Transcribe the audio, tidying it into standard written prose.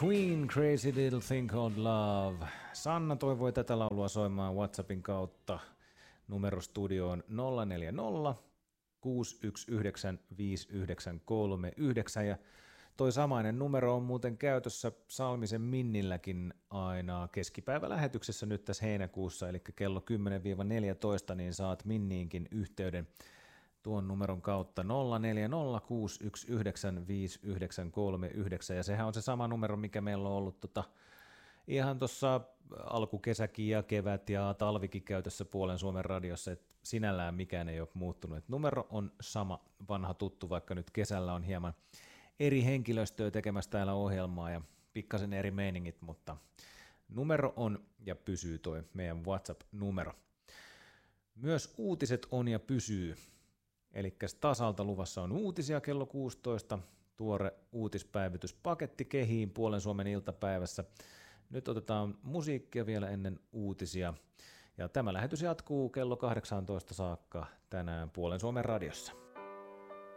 Queen, Crazy Little Thing Called Love. Sanna toivoi tätä laulua soimaan WhatsAppin kautta. Numerostudioon 040 619 5939 ja toi samainen numero on muuten käytössä Salmisen Minnilläkin aina keskipäivälähetyksessä nyt tässä heinäkuussa, eli kello 10-14, niin saat Minniinkin yhteyden tuon numeron kautta 0406195939 ja sehän on se sama numero, mikä meillä on ollut ihan tuossa alkukesäkin ja kevät ja talvikin käytössä Puolen Suomen radiossa, että sinällään mikään ei ole muuttunut. Et numero on sama vanha tuttu, vaikka nyt kesällä on hieman eri henkilöstöä tekemässä täällä ohjelmaa ja pikkasen eri meiningit, mutta numero on ja pysyy toi meidän WhatsApp-numero. Myös uutiset on ja pysyy. Eli tasalta luvassa on uutisia kello 16, tuore uutispäivityspaketti kehiin Puolen Suomen iltapäivässä. Nyt otetaan musiikkia vielä ennen uutisia ja tämä lähetys jatkuu kello 18 saakka tänään Puolen Suomen radiossa.